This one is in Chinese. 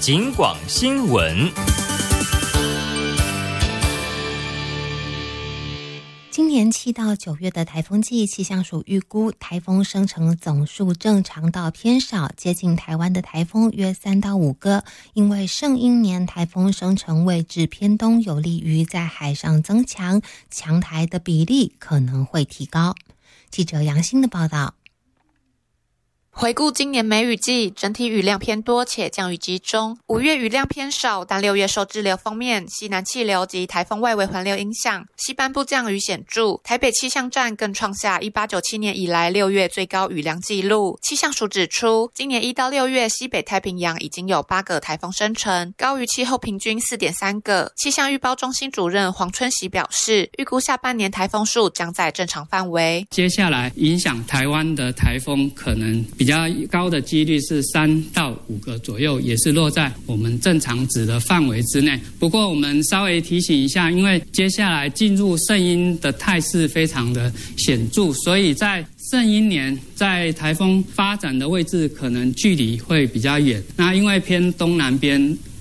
警广新闻。 今年7到9月的台风季，气象署预估台风生成总数正常到偏少，接近台湾的台风约3到5个。因为圣婴年台风生成位置偏东，有利于在海上增强，强台的比例可能会提高。记者杨欣的报道。 回顾今年梅雨季，整体雨量偏多且降雨集中，5月雨量偏少，但6月受滞留锋面、西南气流及台风外围环流影响，西半部降雨显著。台北气象站更创下1897年以来6月最高雨量纪录。气象署指出，今年1到6月西北太平洋已经有8个台风生成，高于气候平均 4.3 个。气象预报中心主任黄春喜表示，预估下半年台风数将在正常范围。 接下来影响台湾的台风可能比较高的几率是3到5个左右，也是落在我们正常值的范围之内。不过我们稍微提醒一下，因为接下来进入圣婴的态势非常的显著，所以在圣婴年在台风发展的位置可能距离会比较远。那因为偏东南边